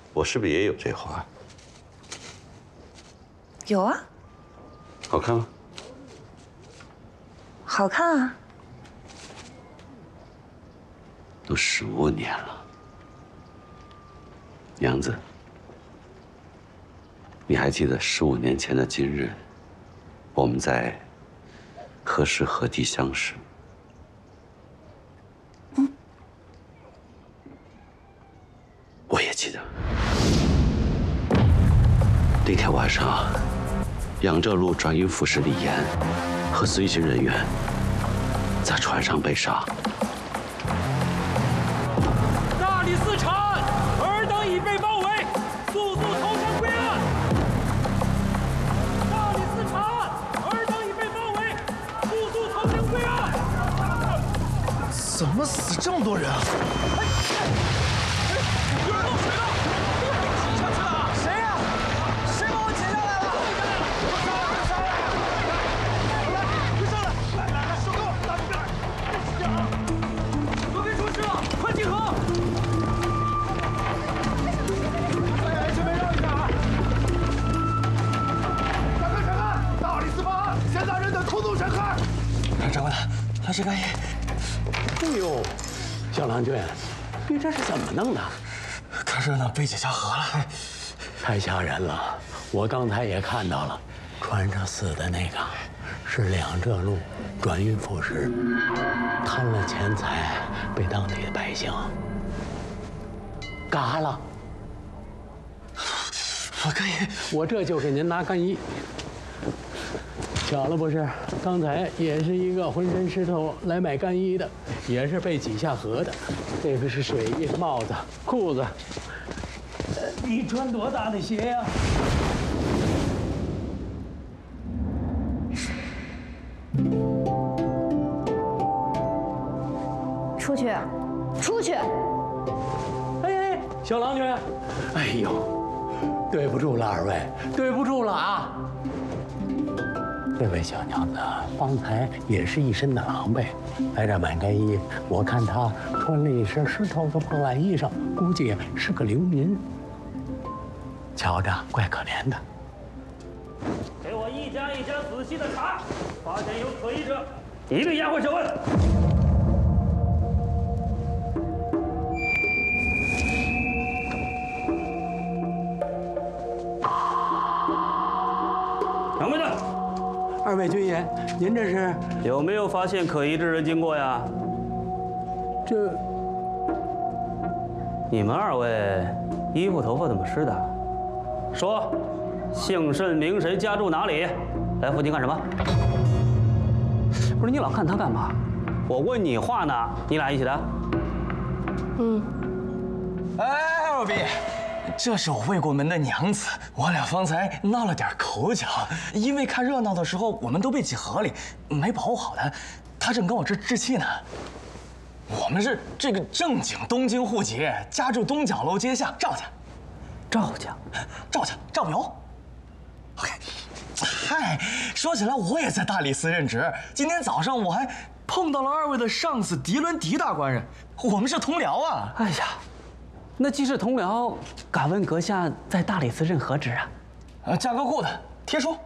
我是不是也有这花？ 有啊。 好看吗？ 好看啊。 都15年了，娘子，你还记得15年前的今日，我们在何时何地相识？我也记得。那天晚上，杨浙路转运府使李岩和随行人员在船上被杀。 大理寺产，尔等已被包围，速速投降归案。大理寺产，尔等已被包围，速速投降归案。 怎么死这么多人啊？ 有人漏水了，挤下去了。 谁呀？谁把我挤下来了？快上来！来，收工！打这边来！别急啊！ 河边出事了，快集合！ 哎，这边让一下啊！大哥审案，大理寺发案，现在人等空洞审判。 长官，他是干爷。哎呦，小郎君，你这是怎么弄的？ 看热闹被挤下河了， 太吓人了！我刚才也看到了，船上死的那个是两浙路转运副使，贪了钱财，被当地的百姓嘎了。 干爷， 我这就给您拿干衣。巧了不是，刚才也是一个浑身湿透来买干衣的，也是被挤下河的。这个是水衣、帽子、裤子。你穿多大的鞋呀？ 出去，出去！ 哎，小郎君，哎呦，对不住了二位，对不住了啊！这位小娘子方才也是一身的狼狈，来这买干衣。我看她穿了一身湿透的破烂衣裳，估计是个流民。瞧着怪可怜的。 给我一家一家仔细的查，发现有可疑者，一律押回审问。掌柜的， 二位军爷，您这是？ 有没有发现可疑之人经过呀？ 这你们二位衣服头发怎么湿的？说，姓甚名谁，家住哪里？来附近干什么？不是你老看他干嘛？我问你话呢，你俩一起的？ 哎，二位，这是我未过门的娘子，我俩方才闹了点口角，因为看热闹的时候我们都被挤河里，没保护好她，她正跟我这置气呢。我们是这个正经东京户籍，家住东角楼街下赵家。赵苗。OK， 嗨，说起来我也在大理寺任职，今天早上我还碰到了二位的上司狄伦狄大官人，我们是同僚啊。 哎呀，那既是同僚，敢问阁下在大理寺任何职啊？ 价格库的贴书。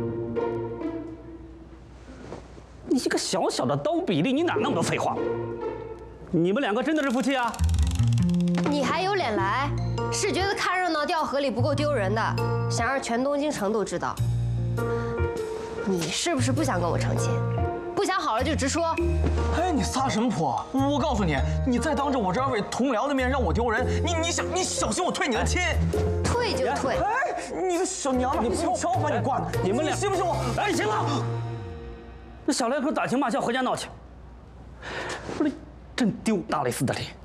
你这个小小的刀比利，你哪那么多废话？你们两个真的是夫妻啊？ 你还有脸来？是觉得看热闹掉河里不够丢人的，想让全东京城都知道。你是不是不想跟我成亲？不想好了就直说。 哎，你撒什么泼？我告诉你，你再当着我这二位同僚的面让我丢人，你小心我退你的亲。 退就退。 哎，你个小娘们，你瞧我把你挂的， 你们俩信不信我？ 哎，行了，这小两口打情骂俏回家闹去，不是真丢大理寺的脸。